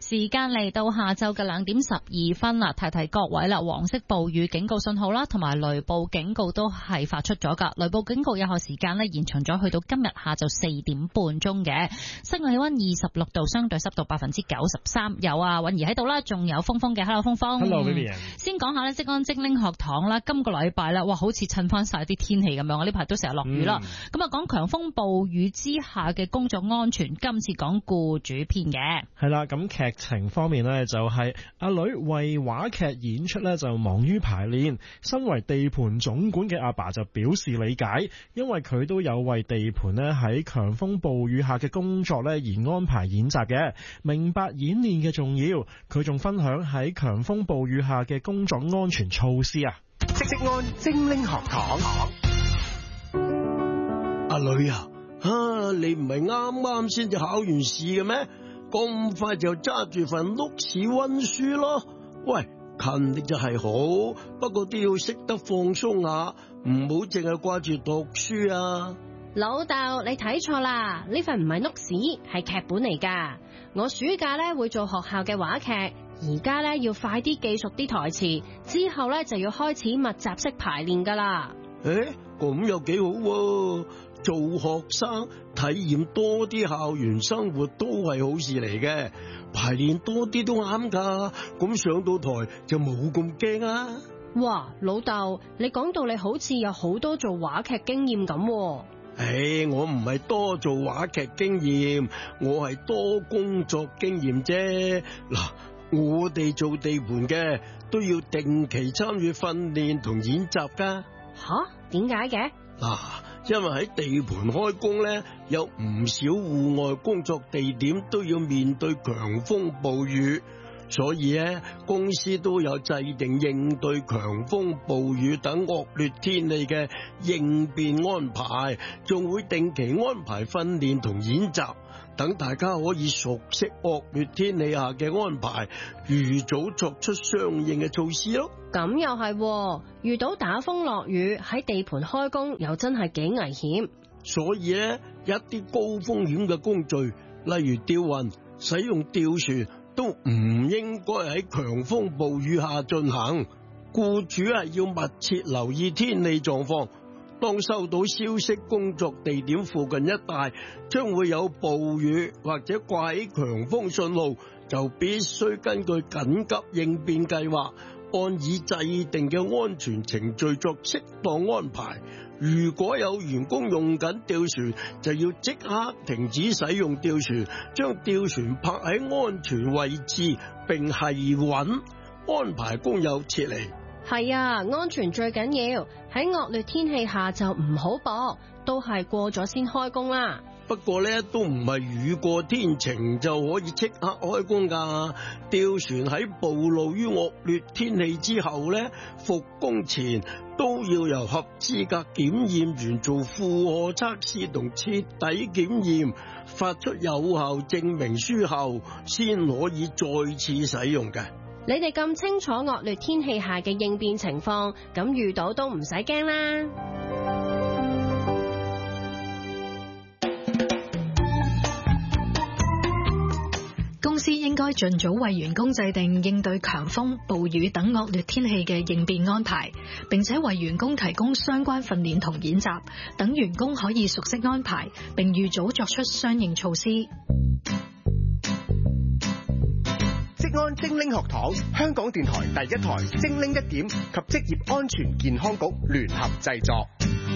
時間嚟到下晝嘅2點12分啦，提提各位啦，黃色暴雨警告信號啦，同埋雷暴警告都係發出咗噶。雷暴警告有效時間呢，延長咗去到今日下晝4點半鐘嘅。室外氣溫26度，相對濕度93%。有啊，允兒喺度啦，仲有峰峰嘅。 Hello 峰峰。 Hello Vivian。 先講下呢，職安精靈學堂啦，今個禮拜啦，哇，好似襯翻晒啲天氣咁樣，我呢排都成日落雨啦。咁啊，講強風暴雨之下嘅工作安全，今次講僱主篇嘅。 係啦，咁劇情方面呢，就係阿女為話劇演出呢，就忙於排練，身為地盤總管嘅阿爸就表示理解，因為佢都有為地盤呢喺強風暴雨下嘅工作呢而安排演習嘅，明白演練嘅重要。佢仲分享喺強風暴雨下嘅工作安全措施啊。 職安精靈學堂。 阿女啊，你唔係啱啱先至考完試嘅咩？咁快就揸住份碌屎溫書咯？喂，勤力就係好，不過都要識得放鬆下，唔好淨係掛住讀書啊！ 老豆，你睇錯啦，呢份唔係碌屎，係劇本嚟噶。我暑假咧會做學校嘅話劇，而家咧要快啲記熟啲台詞，之後咧就要開始密集式排練噶啦。 咁又幾好喎，做學生體驗多啲校園生活都係好事嚟嘅，排練多啲都啱噶，咁上到台就冇咁驚啊！ 哇，老豆，你講到你好似有好多做話劇經驗咁。 我唔係多做話劇經驗，我係多工作經驗啫。嗱，我哋做地盤嘅都要定期參與訓練同演習噶。 點解嘅？ 因為喺地盤開工咧，有唔少戶外工作地點都要面對強風暴雨，所以咧公司都有制定應對強風暴雨等惡劣天氣嘅應變安排，仲會定期安排訓練同演習，等大家可以熟悉惡劣天氣下嘅安排，預早作出相應嘅措施咯。 咁又係，遇到打風落雨喺地盤開工又真係幾危險。 所以咧，一啲高風險嘅工序，例如吊運、使用吊船，都唔應該喺強風暴雨下進行。僱主係要密切留意天氣狀況，當收到消息工作地點附近一帶將會有暴雨或者掛起強風信號，就必須根據緊急應變計劃，按已制定嘅安全程序作適當安排。如果有員工用緊吊船，就要即刻停止使用吊船，將吊船泊喺安全位置並繫穩，安排工友撤離。 係啊，安全最緊要，喺惡劣天氣下就唔好搏，都係過咗先開工啦。 不過咧，都唔係雨過天晴就可以即刻開工噶。吊船喺暴露於惡劣天氣之後咧，復工前都要由合資格檢驗員做負荷測試同徹底檢驗，發出有效證明書後，先可以再次使用嘅。 你哋咁清楚惡劣天氣下嘅應變情況，咁遇到都唔使驚啦。 公司應該盡早為員工制定應對強風、暴雨等惡劣天氣嘅應變安排，並且為員工提供相關訓練同演習，等員工可以熟悉安排，並預早作出相應措施。 職安精靈學堂，香港電台第一台精靈一點及職業安全健康局聯合製作。